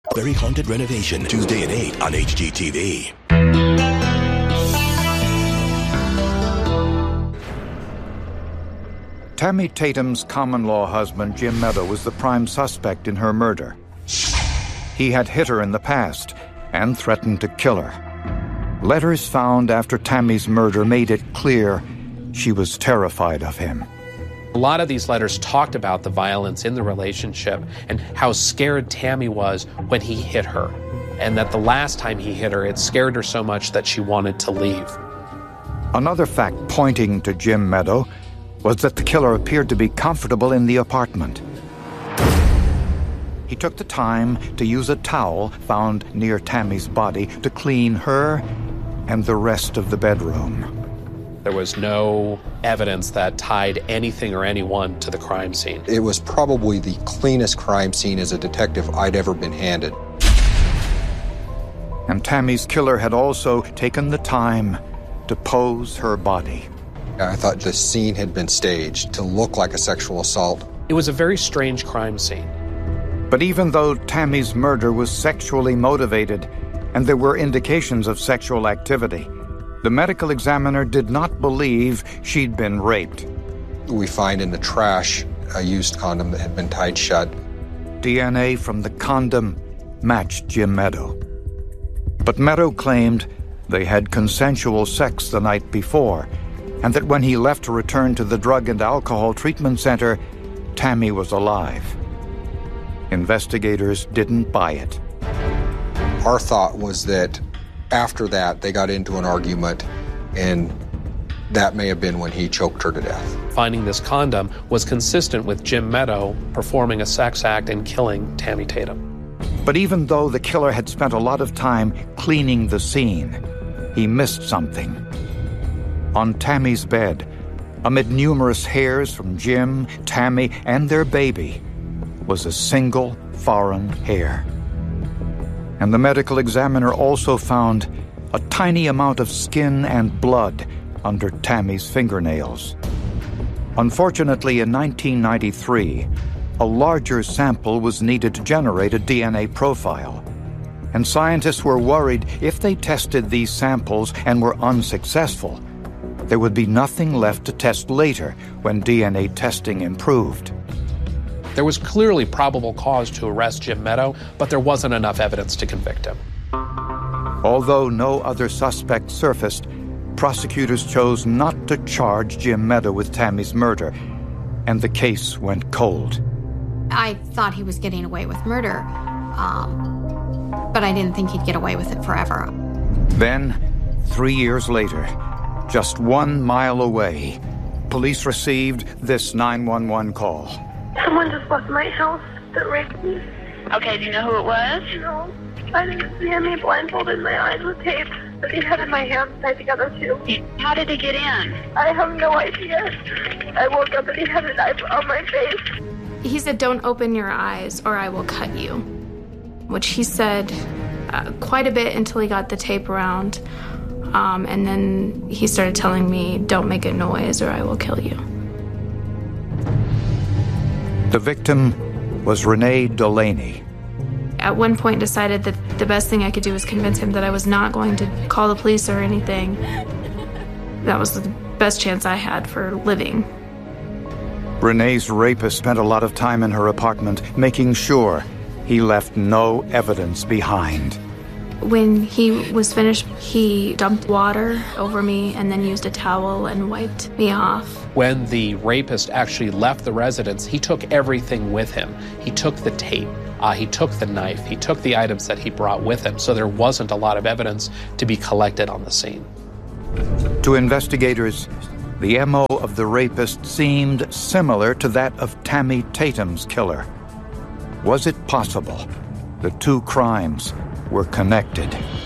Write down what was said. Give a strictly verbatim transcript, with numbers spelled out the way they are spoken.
Very Haunted Renovation, Tuesday at eight on H G T V. Tammy Tatum's common-law husband, Jim Meadow, was the prime suspect in her murder. He had hit her in the past and threatened to kill her. Letters found after Tammy's murder made it clear she was terrified of him. A lot of these letters talked about the violence in the relationship and how scared Tammy was when he hit her, and that the last time he hit her, it scared her so much that she wanted to leave. Another fact pointing to Jim Meadow was that the killer appeared to be comfortable in the apartment. He took the time to use a towel found near Tammy's body to clean her and the rest of the bedroom. There was no evidence that tied anything or anyone to the crime scene. It was probably the cleanest crime scene as a detective I'd ever been handed. And Tammy's killer had also taken the time to pose her body. I thought the scene had been staged to look like a sexual assault. It was a very strange crime scene. But even though Tammy's murder was sexually motivated and there were indications of sexual activity, the medical examiner did not believe she'd been raped. We find in the trash a used condom that had been tied shut. D N A from the condom matched Jim Meadow. But Meadow claimed they had consensual sex the night before, and that when he left to return to the drug and alcohol treatment center, Tammy was alive. Investigators didn't buy it. Our thought was that after that, they got into an argument, and that may have been when he choked her to death. Finding this condom was consistent with Jim Meadow performing a sex act and killing Tammy Tatum. But even though the killer had spent a lot of time cleaning the scene, he missed something. On Tammy's bed, amid numerous hairs from Jim, Tammy, and their baby, was a single foreign hair. And the medical examiner also found a tiny amount of skin and blood under Tammy's fingernails. Unfortunately, in nineteen ninety-three, a larger sample was needed to generate a D N A profile. And scientists were worried if they tested these samples and were unsuccessful, there would be nothing left to test later when D N A testing improved. There was clearly probable cause to arrest Jim Meadow, but there wasn't enough evidence to convict him. Although no other suspect surfaced, prosecutors chose not to charge Jim Meadow with Tammy's murder, and the case went cold. I thought he was getting away with murder, um, but I didn't think he'd get away with it forever. Then, three years later, just one mile away, police received this nine one one call. Someone just left my house that raped me. Okay, do you know who it was? No. I think he had me blindfolded, my eyes with tape, but he had my hands tied together too. How did he get in? I have no idea. I woke up and he had a knife on my face. He said, "Don't open your eyes or I will cut you," which he said uh, quite a bit until he got the tape around. Um, and then he started telling me, "Don't make a noise or I will kill you." The victim was Renee Delaney. At one point decided that the best thing I could do was convince him that I was not going to call the police or anything. That was the best chance I had for living. Renee's rapist spent a lot of time in her apartment making sure he left no evidence behind. When he was finished, he dumped water over me and then used a towel and wiped me off. When the rapist actually left the residence, he took everything with him. He took the tape, uh, he took the knife, he took the items that he brought with him, so there wasn't a lot of evidence to be collected on the scene. To investigators, the M O of the rapist seemed similar to that of Tammy Tatum's killer. Was it possible the two crimes were connected?